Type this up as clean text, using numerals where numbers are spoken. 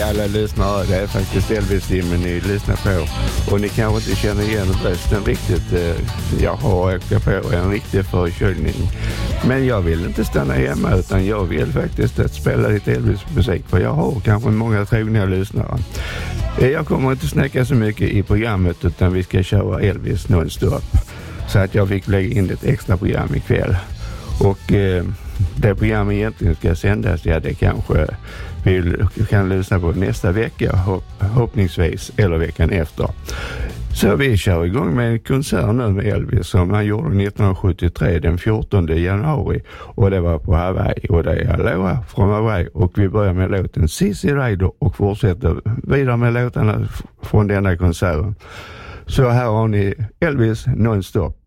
alla lyssnare, det är faktiskt Elvis-simmen ni lyssnar på. Och ni kanske inte känner igen rösten riktigt. Jag har åkt på en riktig förkylning. Men jag vill inte stanna hemma utan jag vill faktiskt spela lite Elvis-musik. För jag har kanske många trogna lyssnare. Jag kommer inte snacka så mycket i programmet utan vi ska köra Elvis nonstop. Så att jag fick lägga in ett extra program ikväll. Och det programmet egentligen ska sändas, ja det kanske vi kan lyssna på nästa vecka hoppningsvis eller veckan efter. Så vi kör igång med en konsert nu med Elvis som han gjorde 1973 den 14 januari och det var på Hawaii och det är Aloha från Hawaii och vi börjar med låten Sissy Rider och fortsätter vidare med låtarna från denna konserten. Så här har ni Elvis nonstop.